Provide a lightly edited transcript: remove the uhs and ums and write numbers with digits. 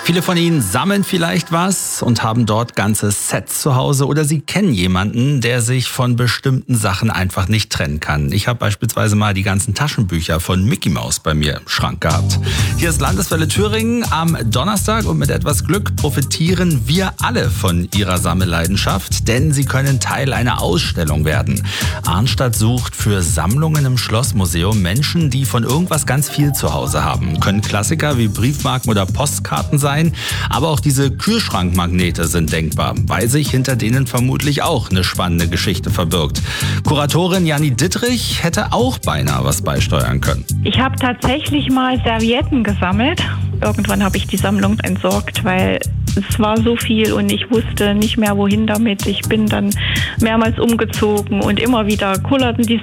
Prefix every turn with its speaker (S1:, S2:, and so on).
S1: Viele von Ihnen sammeln vielleicht was und haben dort ganze Sets zu Hause oder Sie kennen jemanden, der sich von bestimmten Sachen einfach nicht trennen kann. Ich habe beispielsweise mal die ganzen Taschenbücher von Mickey Mouse bei mir im Schrank gehabt. Hier ist Landeswelle Thüringen am Donnerstag und mit etwas Glück profitieren wir alle von Ihrer Sammelleidenschaft, denn Sie können Teil einer Ausstellung werden. Arnstadt sucht für Sammlungen im Schlossmuseum Menschen, die von irgendwas ganz viel zu Hause haben. Können Klassiker wie Briefmarken oder Postkarten sein, aber auch diese Kühlschrankmagnete sind denkbar, weil sich hinter denen vermutlich auch eine spannende Geschichte verbirgt. Kuratorin Janni Dittrich hätte auch beinahe was beisteuern können.
S2: Ich habe tatsächlich mal Servietten gesammelt. Irgendwann habe ich die Sammlung entsorgt, weil es war so viel und ich wusste nicht mehr, wohin damit. Ich bin dann mehrmals umgezogen und immer wieder kullerten die